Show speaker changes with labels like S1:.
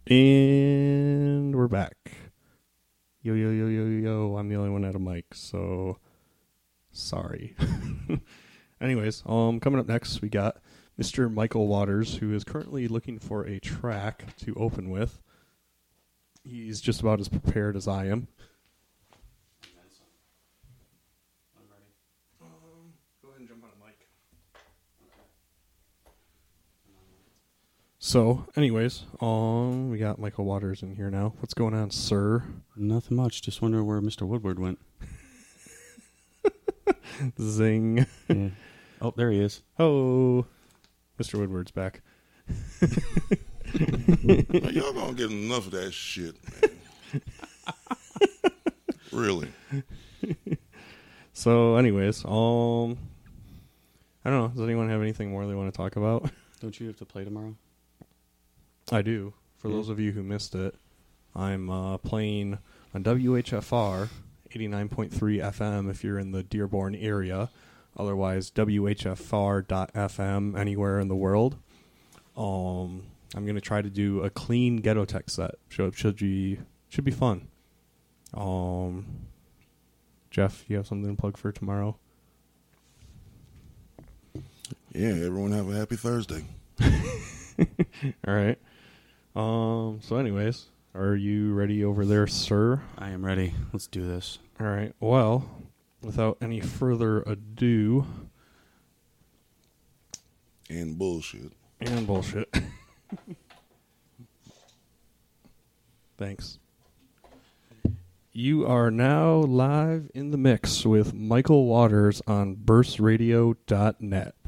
S1: And we're back. Yo, yo, yo, yo, yo. I'm the only one at a mic, so sorry. Anyways, coming up next, we got Mr. Michael Waters, who is currently looking for a track to open with. He's just about as prepared as I am.
S2: I'm ready.
S1: Go ahead and jump on a mic. So, anyways, we got Michael Waters in here now. What's going on, sir?
S2: Nothing much. Just wondering where Mr. Woodward went.
S1: Zing.
S2: Yeah. Oh, there he is.
S1: Oh, Mr. Woodward's back.
S3: Man, y'all gonna get enough of that shit, man. Really.
S1: So, anyways, I don't know. Does anyone have anything more they want to talk about?
S2: Don't you have to play tomorrow?
S1: I do. For those of you who missed it, I'm playing on WHFR 89.3 FM if you're in the Dearborn area. Otherwise, WHFR.FM anywhere in the world. I'm going to try to do a clean Ghetto Tech set. Should be fun. Jeff, you have something to plug for tomorrow?
S3: Yeah, everyone have a happy Thursday.
S1: All right. So anyways, are you ready over there, sir?
S2: I am ready. Let's do this.
S1: All right. Well, without any further ado.
S3: And bullshit.
S1: And bullshit. Thanks. You are now live in the mix with Michael Waters on burstradio.net.